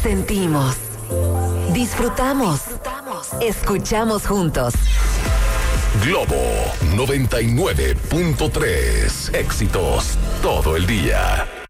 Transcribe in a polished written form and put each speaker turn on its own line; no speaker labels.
Sentimos. Disfrutamos. Escuchamos juntos.
Globo 99.3. Éxitos todo el día.